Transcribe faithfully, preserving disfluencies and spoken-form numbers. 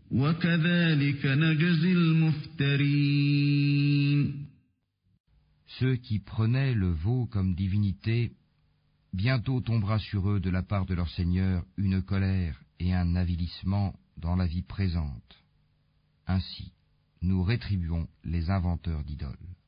وكذلك نجزي المفترين. Ceux qui prenaient le veau comme divinité, bientôt tombera sur eux de la part de leur Seigneur une colère et un avilissement dans la vie présente. Ainsi, nous rétribuons les inventeurs d'idoles.